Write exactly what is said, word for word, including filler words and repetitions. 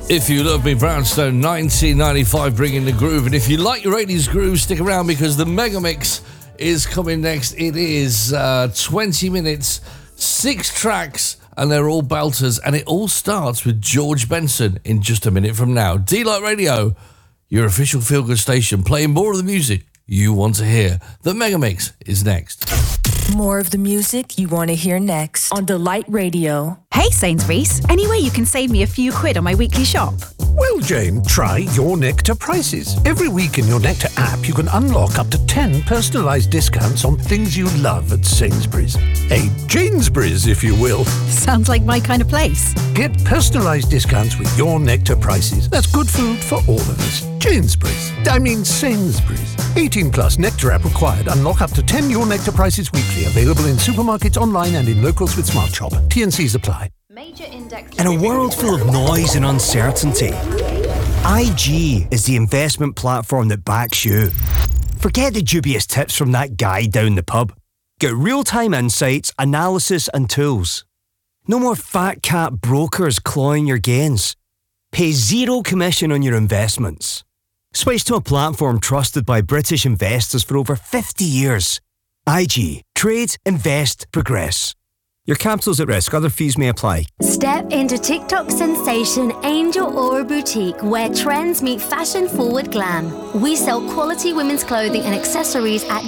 If You Love Me, Brownstone, nineteen ninety-five, bringing the groove. And if you like your eighties groove, stick around because the Mega Mix is coming next. It is uh, twenty minutes, six tracks, and they're all belters. And it all starts with George Benson in just a minute from now. D-Light Radio, your official feel-good station, playing more of the music you want to hear. The Mega Mix is next. More of the music you want to hear next on D-Light Radio. Hey Sainsbury's, any way you can save me a few quid on my weekly shop? Well, Jane, try Your Nectar prices. Every week in Your Nectar app, you can unlock up to ten personalised discounts on things you love at Sainsbury's. A Janesbury's, if you will. Sounds like my kind of place. Get personalised discounts with Your Nectar prices. That's good food for all of us. Janesbury's. I mean Sainsbury's. eighteen plus Nectar app required. Unlock up to ten Your Nectar prices weekly. Available in supermarkets, online and in locals with Smart Shop. T and C's apply. Major index. In a world full of noise and uncertainty, I G is the investment platform that backs you. Forget the dubious tips from that guy down the pub. Get real-time insights, analysis and tools. No more fat cat brokers clawing your gains. Pay zero commission on your investments. Switch to a platform trusted by British investors for over fifty years. I G. Trade, invest, progress. Your capital's at risk. Other fees may apply. Step into TikTok sensation Angel Aura Boutique, where trends meet fashion-forward glam. We sell quality women's clothing and accessories at